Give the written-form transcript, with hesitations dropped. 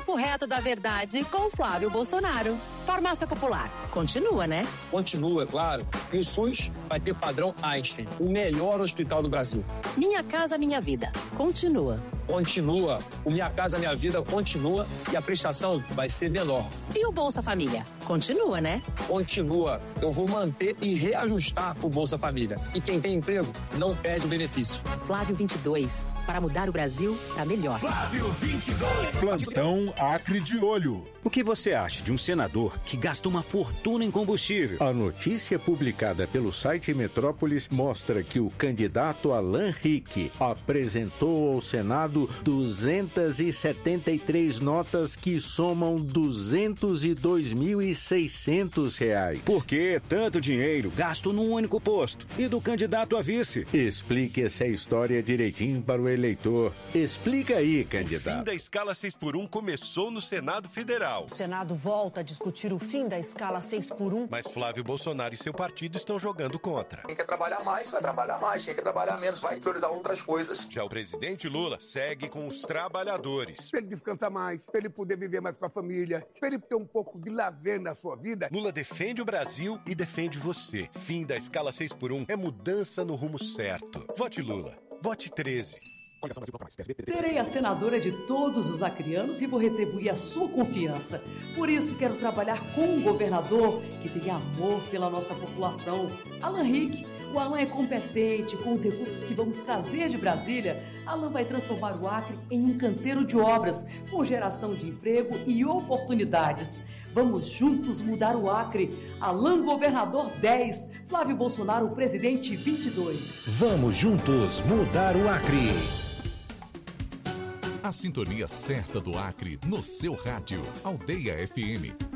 Papo reto da verdade com Flávio Bolsonaro. Farmácia Popular. Continua, né? Continua, claro. E o SUS vai ter padrão Einstein, o melhor hospital do Brasil. Minha Casa Minha Vida. Continua. Continua. O Minha Casa Minha Vida continua e a prestação vai ser menor. E o Bolsa Família? Continua, né? Continua. Eu vou manter e reajustar o Bolsa Família. E quem tem emprego não perde o benefício. Flávio 22. Para mudar o Brasil para melhor. Flávio 22. Plantão Acre de Olho. O que você acha de um senador que gasta uma fortuna em combustível? A notícia publicada pelo site Metrópolis mostra que o candidato Alan Rick apresentou ao Senado 273 notas que somam R$202.600. Por que tanto dinheiro gasto num único posto? E do candidato a vice? Explique essa história direitinho para o eleitor. Explica aí, candidato. O fim da escala 6x1 começou no Senado Federal. O Senado volta a discutir o fim da escala 6x1. Mas Flávio Bolsonaro e seu partido estão jogando contra. Quem quer trabalhar mais, vai trabalhar mais. Quem quer trabalhar menos, vai priorizar outras coisas. Já o presidente Lula segue com os trabalhadores. Para ele descansar mais, para ele poder viver mais com a família, para ele ter um pouco de lazer na sua vida. Lula defende o Brasil e defende você. Fim da escala 6x1 é mudança no rumo certo. Vote Lula. Vote 13. Serei a senadora de todos os acrianos e vou retribuir a sua confiança. Por isso quero trabalhar com um governador que tenha amor pela nossa população. Alan Rick. O Alan é competente, com os recursos que vamos trazer de Brasília. Alan vai transformar o Acre em um canteiro de obras, com geração de emprego e oportunidades. Vamos juntos mudar o Acre. Alan Governador 10, Flávio Bolsonaro Presidente 22. Vamos juntos mudar o Acre. A sintonia certa do Acre no seu rádio. Aldeia FM